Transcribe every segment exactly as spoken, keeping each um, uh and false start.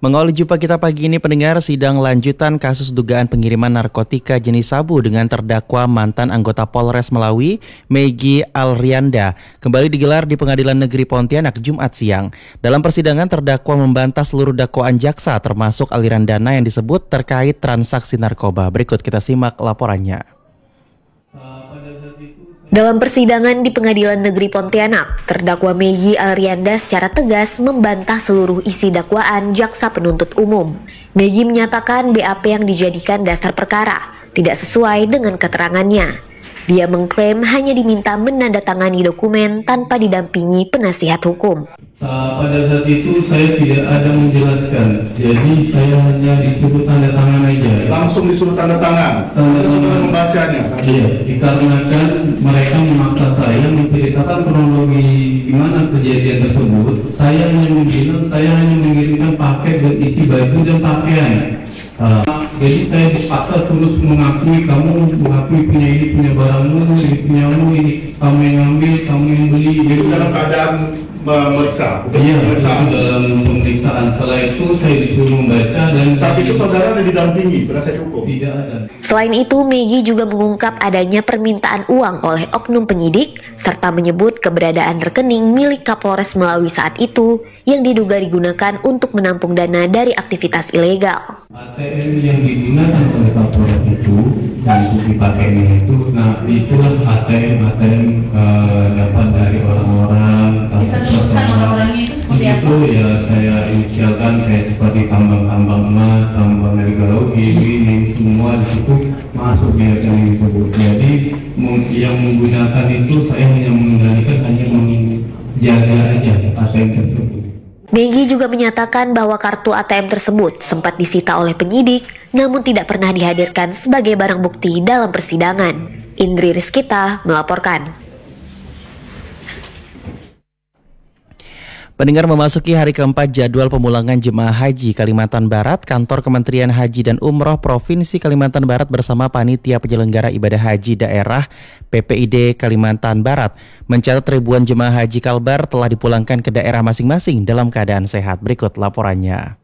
Mengawali jumpa kita pagi ini, pendengar, sidang lanjutan kasus dugaan pengiriman narkotika jenis sabu dengan terdakwa mantan anggota Polres Melawi, Megi Alrianda, kembali digelar di Pengadilan Negeri Pontianak Jumat siang. Dalam persidangan, terdakwa membantah seluruh dakwaan jaksa, termasuk aliran dana yang disebut terkait transaksi narkoba. Berikut kita simak laporannya. Dalam persidangan di Pengadilan Negeri Pontianak, terdakwa Megi Alrianda secara tegas membantah seluruh isi dakwaan jaksa penuntut umum. Megi menyatakan B A P yang dijadikan dasar perkara tidak sesuai dengan keterangannya. Dia mengklaim hanya diminta menandatangani dokumen tanpa didampingi penasihat hukum. Uh, pada saat itu saya tidak ada menjelaskan, jadi saya hanya disuruh tanda tangan aja. Langsung disuruh tanda tangan, tanda tangan membacanya. Iya, dikarenakan mereka memaksa saya menceritakan kronologi gimana kejadian tersebut. Saya hanya bilang, saya hanya mengirimkan paket dan isi baju dan pakaian. Uh, jadi saya dipaksa terus mengakui, kamu mengakui punya ini, punya barangmu, ini punyamu, ini kamu yang ambil, kamu yang beli. Itu dalam keadaan memeriksa. Iya, itu dalam pemeriksaan. Setelah itu saya disuruh membaca dan saat itu saudara tidak didampingi penasihat hukum. Tidak ada. Selain itu, Megi juga mengungkap adanya permintaan uang oleh oknum penyidik serta menyebut keberadaan rekening milik Kapolres Melawi saat itu yang diduga digunakan untuk menampung dana dari aktivitas ilegal. A T M yang digunakan oleh Kapolres itu yang dipakainya itu, nah itulah A T M A T M uh, dapat dari orang-orang. Bisa sebutkan orang-orangnya itu seperti apa? Itu ya saya inisialkan kayak seperti tambang-tambang emas, tambang dari geologi, ini semua di situ masuk di rekening tersebut. Jadi yang menggunakan itu saya hanya mengendalikan, hanya menjaga aja A T M tersebut. Megi juga menyatakan bahwa kartu A T M tersebut sempat disita oleh penyidik, namun tidak pernah dihadirkan sebagai barang bukti dalam persidangan. Indri Rizkita melaporkan. Pendengar, memasuki hari keempat jadwal pemulangan jemaah haji Kalimantan Barat, Kantor Kementerian Haji dan Umroh Provinsi Kalimantan Barat bersama Panitia Penyelenggara Ibadah Haji Daerah P P I D Kalimantan Barat mencatat ribuan jemaah haji Kalbar telah dipulangkan ke daerah masing-masing dalam keadaan sehat. Berikut laporannya.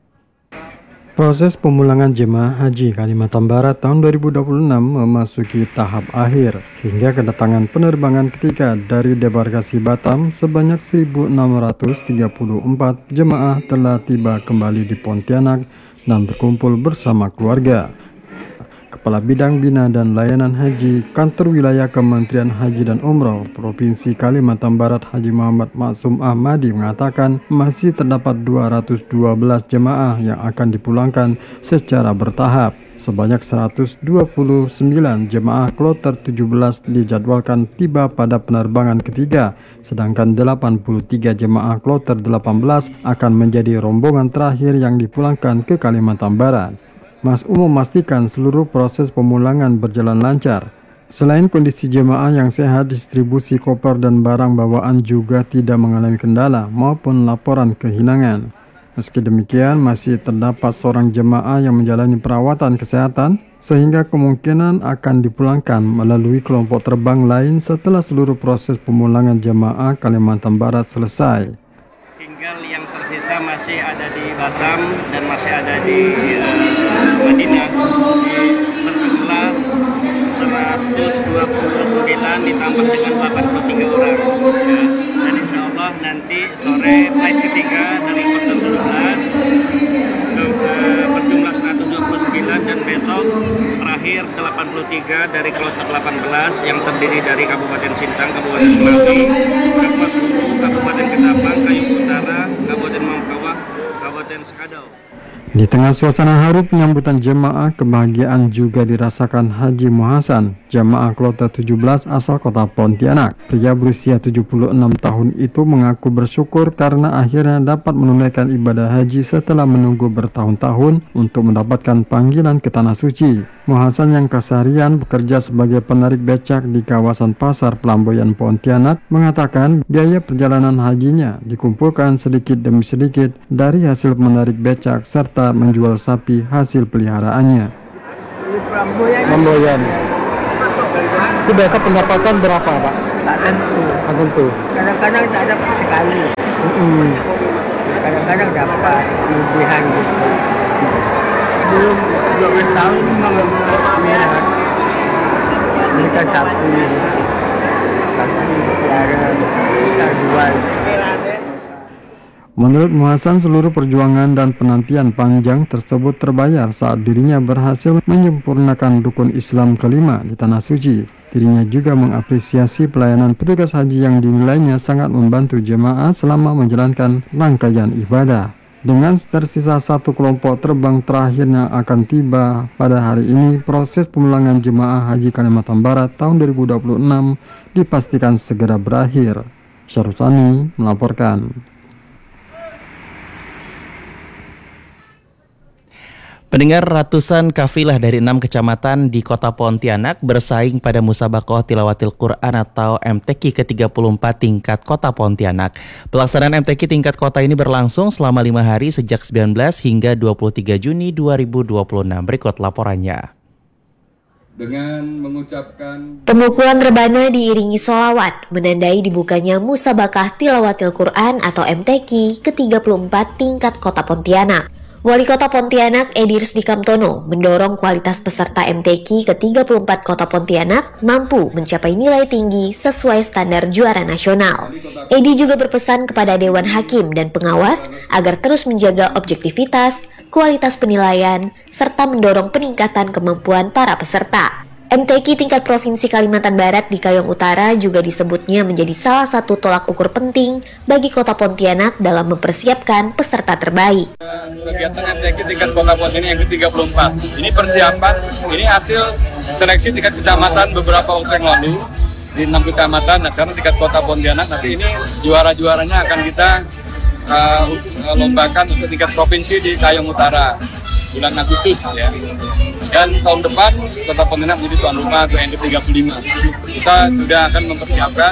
Proses pemulangan jemaah haji Kalimantan Barat tahun dua ribu dua puluh enam memasuki tahap akhir hingga kedatangan penerbangan ketiga dari debarkasi Batam sebanyak seribu enam ratus tiga puluh empat jemaah telah tiba kembali di Pontianak dan berkumpul bersama keluarga. Kepala Bidang Bina dan Layanan Haji Kantor Wilayah Kementerian Haji dan Umroh Provinsi Kalimantan Barat Haji Muhammad Maksum Ahmadi mengatakan masih terdapat dua ratus dua belas jemaah yang akan dipulangkan secara bertahap. Sebanyak seratus dua puluh sembilan jemaah kloter tujuh belas dijadwalkan tiba pada penerbangan ketiga, sedangkan delapan puluh tiga jemaah kloter delapan belas akan menjadi rombongan terakhir yang dipulangkan ke Kalimantan Barat. Mas Um memastikan seluruh proses pemulangan berjalan lancar. Selain kondisi jemaah yang sehat, distribusi koper dan barang bawaan juga tidak mengalami kendala maupun laporan kehilangan. Meski demikian, masih terdapat seorang jemaah yang menjalani perawatan kesehatan sehingga kemungkinan akan dipulangkan melalui kelompok terbang lain setelah seluruh proses pemulangan jemaah Kalimantan Barat selesai. Tinggal yang tersisa masih ada di Batam dan masih ada di uh, Madinah, di berjumlah seratus dua puluh sembilan ditambah dengan delapan puluh tiga orang ya. Dan insya Allah nanti sore flight ketiga dari kloter tujuh belas ke, uh, berjumlah seratus dua puluh sembilan dan besok terakhir delapan puluh tiga dari kloter delapan belas yang terdiri dari Kabupaten Sintang, Kabupaten Melawi, Kabupaten Sulu, Kabupaten Ketapang, Kayu Utara, Kabupaten Mamkawah, Kabupaten Sekadau. Di tengah suasana haru penyambutan jemaah, kebahagiaan juga dirasakan Haji Muhasan, jemaah kloter tujuh belas asal kota Pontianak. Pria berusia tujuh puluh enam tahun itu mengaku bersyukur karena akhirnya dapat menunaikan ibadah haji setelah menunggu bertahun-tahun untuk mendapatkan panggilan ke Tanah Suci. Muhasan yang keseharian bekerja sebagai penarik becak di kawasan Pasar Pelamboyan Pontianak mengatakan biaya perjalanan hajinya dikumpulkan sedikit demi sedikit dari hasil menarik becak serta menjual sapi hasil peliharaannya. Pelamboyan. Itu biasa pendapatan berapa, Pak? Tak tentu. Tak tentu. Kadang-kadang tak dapat sekali. Mm-hmm. Kadang kadang-kadang dapat kelebihan gitu. Belum dua belas tahun memang minat. Mereka sapi, sapi pelihara bisa jual. Menurut Muhasan, seluruh perjuangan dan penantian panjang tersebut terbayar saat dirinya berhasil menyempurnakan rukun Islam kelima di Tanah Suci. Dirinya juga mengapresiasi pelayanan petugas haji yang dinilainya sangat membantu jemaah selama menjalankan rangkaian ibadah. Dengan tersisa satu kelompok terbang terakhirnya akan tiba pada hari ini, proses pemulangan jemaah haji Kalimantan Barat tahun dua ribu dua puluh enam dipastikan segera berakhir. Syarusani melaporkan. Pendengar, ratusan kafilah dari enam kecamatan di kota Pontianak bersaing pada Musabaqah Tilawatil Quran atau M T Q ke tiga puluh empat tingkat kota Pontianak. Pelaksanaan M T Q tingkat kota ini berlangsung selama lima hari sejak sembilan belas hingga dua puluh tiga Juni dua ribu dua puluh enam. Berikut laporannya. Dengan mengucapkan pemukulan rebana diiringi sholawat menandai dibukanya Musabaqah Tilawatil Quran atau M T Q ke tiga puluh empat tingkat kota Pontianak. Wali Kota Pontianak Edi Rusdi Kamtono mendorong kualitas peserta M T Q ke tiga puluh empat kota Pontianak mampu mencapai nilai tinggi sesuai standar juara nasional. Edi juga berpesan kepada Dewan Hakim dan pengawas agar terus menjaga objektivitas, kualitas penilaian, serta mendorong peningkatan kemampuan para peserta. M T Q tingkat Provinsi Kalimantan Barat di Kayong Utara juga disebutnya menjadi salah satu tolak ukur penting bagi Kota Pontianak dalam mempersiapkan peserta terbaik. Kegiatan M T Q tingkat Kota Pontianak yang ke tiga puluh empat. Ini persiapan, ini hasil seleksi tingkat kecamatan beberapa waktu yang lalu di enam kecamatan. Nah, sekarang tingkat Kota Pontianak, nanti ini juara-juaranya akan kita uh, lombakan untuk tingkat provinsi di Kayong Utara bulan Agustus ya. Dan tahun depan Kota Pontianak menjadi tuan rumah untuk yang ke tiga puluh lima. Kita sudah akan mempersiapkan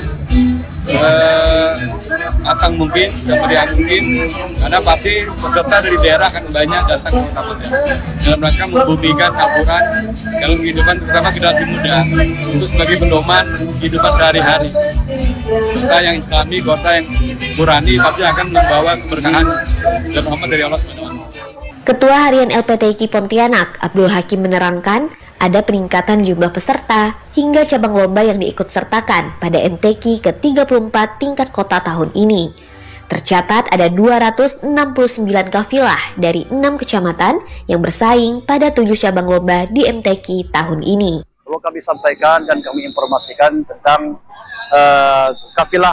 sematang uh, mungkin, semeriah mungkin, karena pasti peserta dari daerah akan banyak datang ke Kota Pontianak dalam rangka membuktikan Al-Quran dalam kehidupan terutama generasi muda itu sebagai pedoman kehidupan sehari-hari. Kota yang Islami, kota yang Qurani pasti akan membawa keberkahan dan rahmat dari Allah subhanahu wa taala. Ketua Harian L P T Q Pontianak, Abdul Hakim menerangkan ada peningkatan jumlah peserta hingga cabang lomba yang diikutsertakan pada M T Q ke tiga puluh empat tingkat kota tahun ini. Tercatat ada dua ratus enam puluh sembilan kafilah dari enam kecamatan yang bersaing pada tujuh cabang lomba di M T Q tahun ini. Perlu kami sampaikan dan kami informasikan tentang uh, kafilah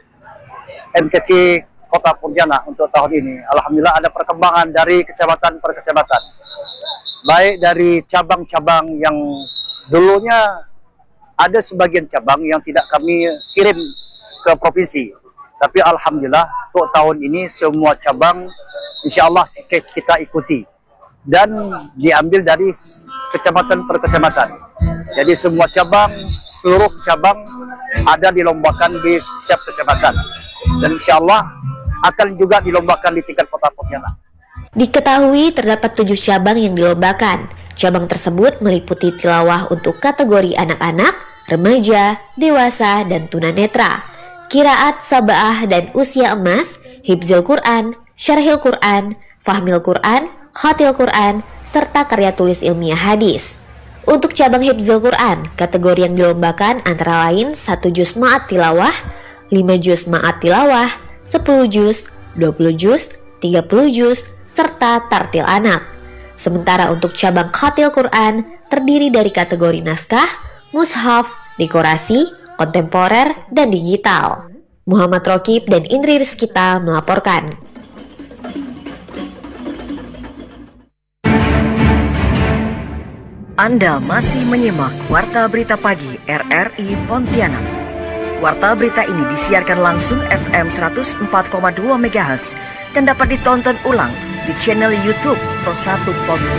M T Q Kota Pontianak untuk tahun ini. Alhamdulillah ada perkembangan dari kecamatan per kecamatan. Baik dari cabang-cabang yang dulunya ada sebagian cabang yang tidak kami kirim ke provinsi. Tapi Alhamdulillah untuk tahun ini semua cabang insya Allah kita ikuti. Dan diambil dari kecamatan per kecamatan. Jadi semua cabang, seluruh cabang ada dilombakan di setiap kecamatan. Dan insya Allah akan juga dilombakan di tingkat Kota Pontianak. Diketahui terdapat tujuh cabang yang dilombakan. Cabang tersebut meliputi tilawah untuk kategori anak-anak, remaja, dewasa, dan tunanetra, qiraat sabaah dan usia emas, hifzil Quran, syarhil Quran, fahmil Quran, khatil Quran, serta karya tulis ilmiah hadis. Untuk cabang hifzil Quran, kategori yang dilombakan antara lain satu juz ma'at tilawah, lima juz ma'at tilawah, sepuluh juz, dua puluh juz, tiga puluh juz, serta tartil anak. Sementara untuk cabang khatil Quran terdiri dari kategori naskah, mushaf, dekorasi, kontemporer, dan digital. Muhammad Rokib dan Indri Rizkita melaporkan. Anda masih menyimak Warta Berita Pagi R R I Pontianak. Warta berita ini disiarkan langsung F M seratus empat koma dua megahertz dan dapat ditonton ulang di channel YouTube Pro satu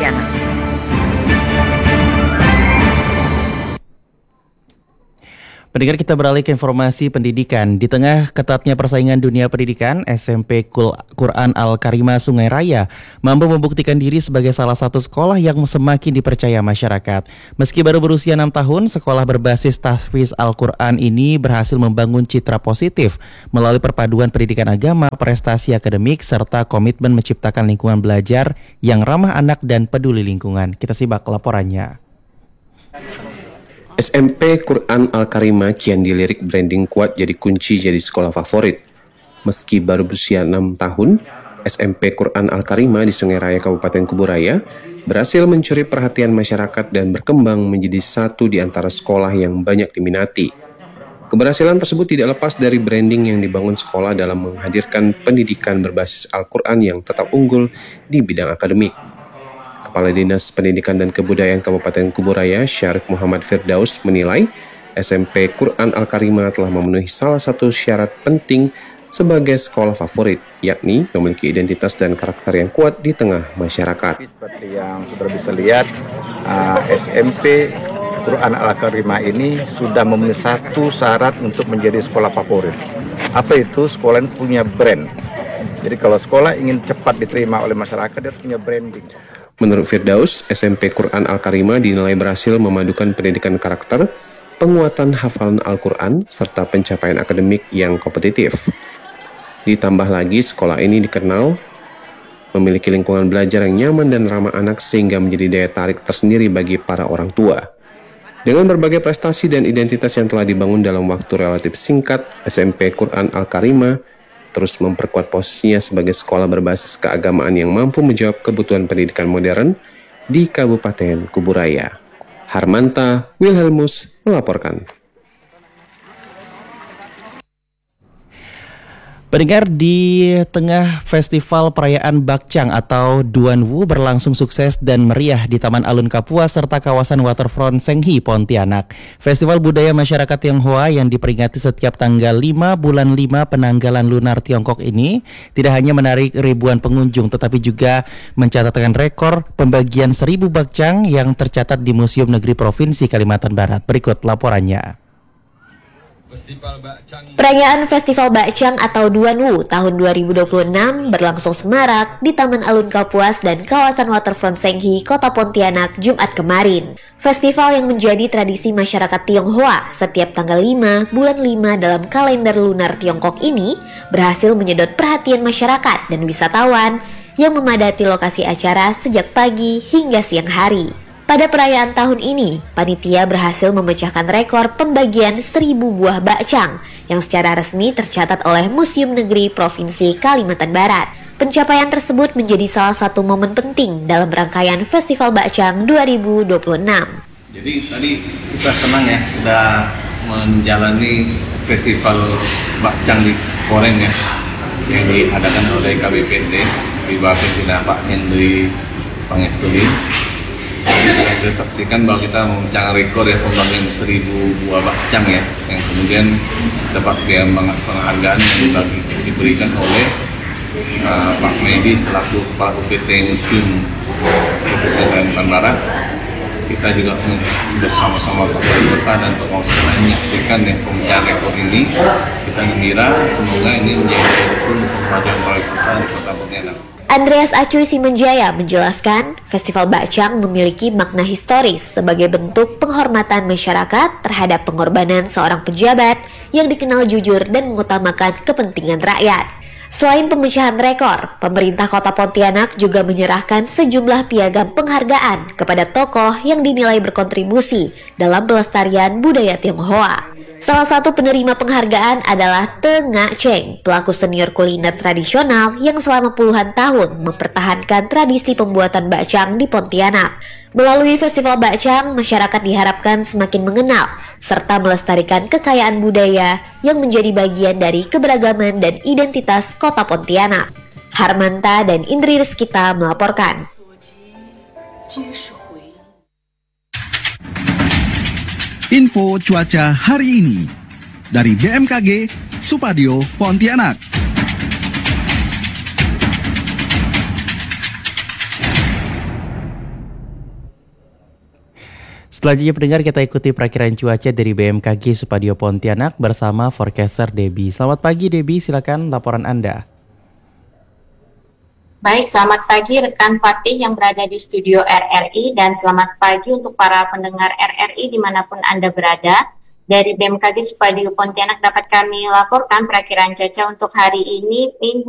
Pontianak. Pendengar, kita beralih ke informasi pendidikan. Di tengah ketatnya persaingan dunia pendidikan, S M P Quran Al-Karimah Sungai Raya mampu membuktikan diri sebagai salah satu sekolah yang semakin dipercaya masyarakat. Meski baru berusia enam tahun, sekolah berbasis tahfiz Al-Quran ini berhasil membangun citra positif melalui perpaduan pendidikan agama, prestasi akademik, serta komitmen menciptakan lingkungan belajar yang ramah anak dan peduli lingkungan. Kita simak laporannya. S M P Quran Al-Karimah kian dilirik branding kuat jadi kunci jadi sekolah favorit. Meski baru berusia enam tahun, S M P Quran Al-Karimah di Sungai Raya Kabupaten Kuburaya berhasil mencuri perhatian masyarakat dan berkembang menjadi satu di antara sekolah yang banyak diminati. Keberhasilan tersebut tidak lepas dari branding yang dibangun sekolah dalam menghadirkan pendidikan berbasis Al-Quran yang tetap unggul di bidang akademik. Kepala Dinas Pendidikan dan Kebudayaan Kabupaten Kuburaya, Syarif Muhammad Firdaus, menilai S M P Quran Al-Karimah telah memenuhi salah satu syarat penting sebagai sekolah favorit, yakni memiliki identitas dan karakter yang kuat di tengah masyarakat. Seperti yang sudah bisa lihat, uh, S M P Quran Al-Karimah ini sudah memenuhi satu syarat untuk menjadi sekolah favorit. Apa itu? Sekolah ini punya brand. Jadi kalau sekolah ingin cepat diterima oleh masyarakat, dia harus punya branding. Menurut Firdaus, S M P Quran Al-Karimah dinilai berhasil memadukan pendidikan karakter, penguatan hafalan Al-Quran, serta pencapaian akademik yang kompetitif. Ditambah lagi, sekolah ini dikenal memiliki lingkungan belajar yang nyaman dan ramah anak sehingga menjadi daya tarik tersendiri bagi para orang tua. Dengan berbagai prestasi dan identitas yang telah dibangun dalam waktu relatif singkat, S M P Quran Al-Karimah terus memperkuat posisinya sebagai sekolah berbasis keagamaan yang mampu menjawab kebutuhan pendidikan modern di Kabupaten Kuburaya. Harmanta Wilhelmus melaporkan. Pendengar, di tengah festival perayaan Bakcang atau Duanwu berlangsung sukses dan meriah di Taman Alun Kapuas serta kawasan waterfront Senghi, Pontianak. Festival budaya masyarakat Tionghoa yang diperingati setiap tanggal lima bulan lima penanggalan lunar Tiongkok ini tidak hanya menarik ribuan pengunjung tetapi juga mencatatkan rekor pembagian seribu bakcang yang tercatat di Museum Negeri Provinsi Kalimantan Barat. Berikut laporannya. Perayaan Festival Bakcang atau Duanwu tahun dua ribu dua puluh enam berlangsung semarak di Taman Alun Kapuas dan kawasan waterfront Senghi, Kota Pontianak, Jumat kemarin. Festival yang menjadi tradisi masyarakat Tionghoa setiap tanggal lima bulan lima dalam kalender lunar Tiongkok ini berhasil menyedot perhatian masyarakat dan wisatawan yang memadati lokasi acara sejak pagi hingga siang hari. Pada perayaan tahun ini, panitia berhasil memecahkan rekor pembagian seribu buah bakcang yang secara resmi tercatat oleh Museum Negeri Provinsi Kalimantan Barat. Pencapaian tersebut menjadi salah satu momen penting dalam rangkaian Festival Bakcang dua ribu dua puluh enam. Jadi tadi kita senang ya sudah menjalani Festival Bakcang di Koreng ya, yang diadakan oleh K B P T di bawah pimpinan Pak Hendri Pangestuli. Kita saksikan bahwa kita memecahkan rekor ya pembagian seribu buah bakcang ya, yang kemudian dapat penghargaan yang dibagi, diberikan oleh uh, Pak Medi selaku Kepala U P T Museum Provinsi Kalimantan Barat. Kita juga bersama-sama Pak Kota dan tokoh lain menyaksikan ya pemecahan rekor ini. Kita gembira, semoga ini menjadi dukung kemajuan pariwisata di Kota Pontianak. Andreas Acuy Simenjaya menjelaskan, Festival Bakcang memiliki makna historis sebagai bentuk penghormatan masyarakat terhadap pengorbanan seorang pejabat yang dikenal jujur dan mengutamakan kepentingan rakyat. Selain pemecahan rekor, pemerintah Kota Pontianak juga menyerahkan sejumlah piagam penghargaan kepada tokoh yang dinilai berkontribusi dalam pelestarian budaya Tionghoa. Salah satu penerima penghargaan adalah Te Nga Cheng, pelaku senior kuliner tradisional yang selama puluhan tahun mempertahankan tradisi pembuatan bakcang di Pontianak. Melalui Festival Bakcang, masyarakat diharapkan semakin mengenal serta melestarikan kekayaan budaya yang menjadi bagian dari keberagaman dan identitas Kota Pontianak. Harmanta dan Indri Rizkita melaporkan. Info cuaca hari ini dari B M K G Supadio Pontianak. Selanjutnya pendengar, kita ikuti perakiran cuaca dari B M K G Supadio Pontianak bersama forecaster Debbie. Selamat pagi Debbie, silakan laporan Anda. Baik, selamat pagi rekan Fatih yang berada di studio R R I dan selamat pagi untuk para pendengar R R I dimanapun Anda berada. Dari B M K G Supadio Pontianak dapat kami laporkan perakiran cuaca untuk hari ini Minggu